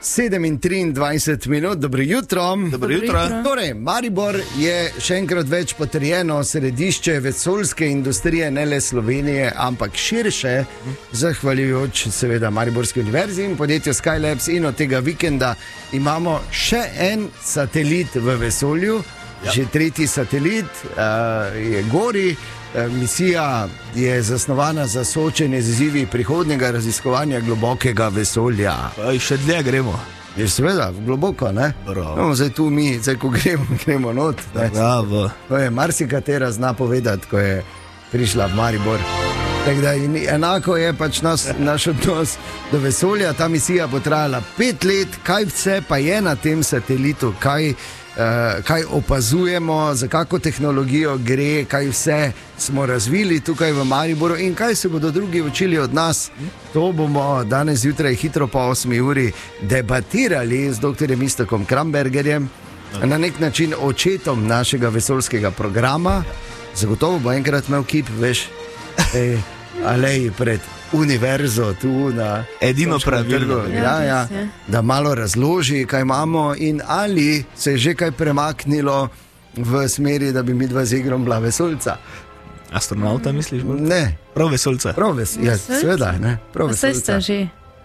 7:23, dobro jutro. Dobro jutro. Torej, Maribor je še enkrat več potrjeno središče vesoljske industrije, ne le Slovenije, ampak širše, zahvaljujoč seveda Mariborski univerzi in podjetju Skylabs. In od tega vikenda imamo še en satelit v vesolju, že tretji satelit je gori. Misija je zasnovana za soočenje z izzivi prihodnjega raziskovanja globokega vesolja. Še dlje gremo. Je seveda, globoko, ne? No, zdaj tu mi, zdaj ko gremo not. Bravo. To je marsikatera zna povedati, ko je prišla v Maribor. Tako da enako je pač naš odnos do vesolja. Ta misija bo trajala 5 let. Kaj vse pa je na tem satelitu, kaj opazujemo, za kako tehnologijo gre, kaj vse smo razvili tukaj v Mariboru in kaj se bodo drugi učili od nas. To bomo danes zjutraj hitro po 8 uri debatirali z dr. Iztokom Krambergerjem, na nek način očetom našega vesoljskega programa. Zagotovo bo enkrat imel kip, veš, alej pred univerzo tu na edino pravilno. Ja, da malo razloži, kaj imamo in ali se je že kaj premaknilo v smeri, da bi mi dva z Igrom bila vesoljca. Astronauta misliš? Ne. Prav vesoljca. Ja, seveda, ne. Prav vesoljca. Vse ste že.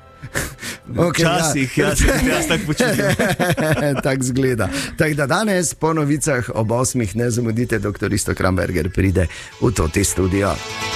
Okay, jaz tako počutim. Tak zgleda. Tako da danes po novicah ob 8 ne zamudite, dr. Iztok Kramberger pride v to studio.